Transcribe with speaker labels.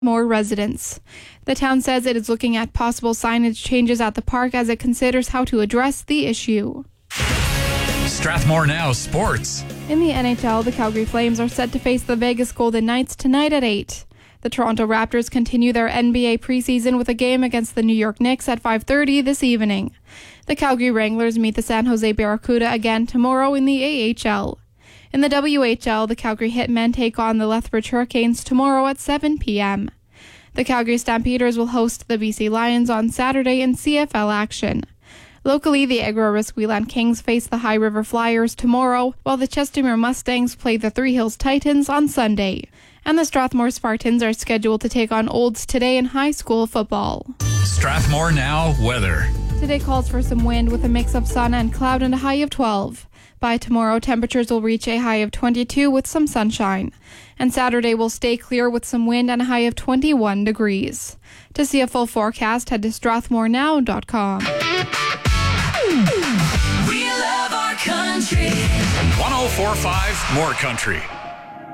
Speaker 1: more residents. The town says it is looking at possible signage changes at the park as it considers how to address the issue.
Speaker 2: Strathmore Now Sports.
Speaker 1: In the NHL, the Calgary Flames are set to face the Vegas Golden Knights tonight at 8. The Toronto Raptors continue their NBA preseason with a game against the New York Knicks at 5:30 this evening. The Calgary Wranglers meet the San Jose Barracuda again tomorrow in the AHL. In the WHL, the Calgary Hitmen take on the Lethbridge Hurricanes tomorrow at 7 p.m. The Calgary Stampeders will host the BC Lions on Saturday in CFL action. Locally, the Agro-Risqueland Kings face the High River Flyers tomorrow, while the Chestermere Mustangs play the Three Hills Titans on Sunday. And the Strathmore Spartans are scheduled to take on Olds today in high school football.
Speaker 2: Strathmore Now weather.
Speaker 1: Today calls for some wind with a mix of sun and cloud and a high of 12. By tomorrow, temperatures will reach a high of 22 with some sunshine. And Saturday will stay clear with some wind and a high of 21 degrees. To see a full forecast, head to strathmorenow.com.
Speaker 3: We love our country.
Speaker 2: 104.5 More Country.